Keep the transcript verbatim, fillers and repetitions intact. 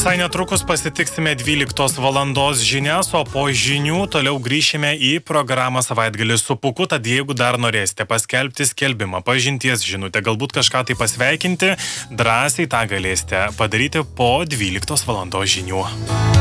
Visai netrukus pasitiksime dvyliktos valandos žinias, o po žinių toliau grįšime į programą Savaitgalis su Pūku, tad jeigu dar norėsite paskelbti skelbimą, pažinties žinutę, galbūt kažką tai pasveikinti, drąsiai tą galėsite padaryti po dvyliktos valandos žinių.